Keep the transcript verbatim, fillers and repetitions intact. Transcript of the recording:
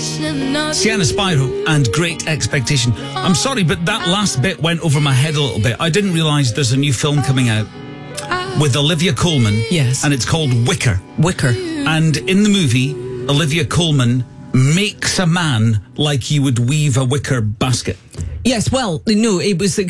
Sienna Spyro and Great Expectation. I'm sorry, but that last bit went over my head a little bit. I didn't realise there's a new film coming out with Olivia Colman. Yes. And it's called Wicker. Wicker. And in the movie, Olivia Colman makes a man like you would weave a wicker basket. Yes, well, no, it was